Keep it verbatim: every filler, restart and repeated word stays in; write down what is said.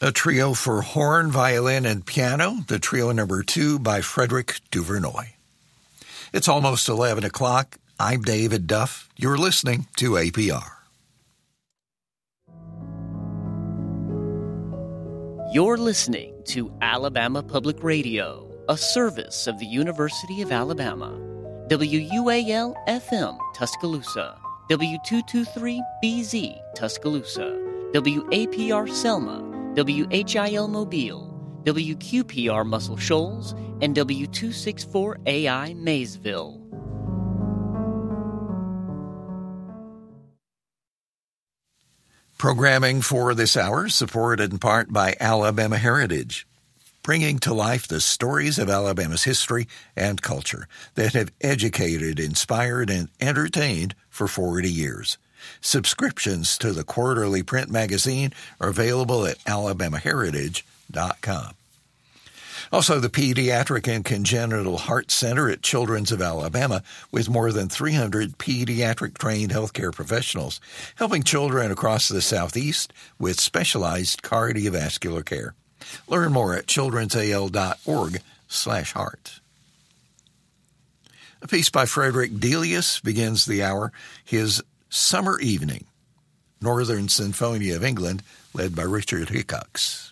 A trio for horn, violin, and piano, the trio number two by Frederick Duvernoy. It's almost eleven o'clock. I'm David Duff. You're listening to A P R. You're listening to Alabama Public Radio, a service of the University of Alabama. W U A L F M, Tuscaloosa. W two twenty-three B Z, Tuscaloosa. W A P R, Selma. W H I L Mobile, W Q P R Muscle Shoals, and W two sixty-four A I Maysville. Programming for this hour supported in part by Alabama Heritage, bringing to life the stories of Alabama's history and culture that have educated, inspired, and entertained for forty years. Subscriptions to the quarterly print magazine are available at alabama heritage dot com. Also, the Pediatric and Congenital Heart Center at Children's of Alabama, with more than three hundred pediatric-trained healthcare professionals, helping children across the Southeast with specialized cardiovascular care. Learn more at children's a l dot org slash heart. A piece by Frederick Delius begins the hour, his Summer Evening, Northern Sinfonia of England, led by Richard Hickox.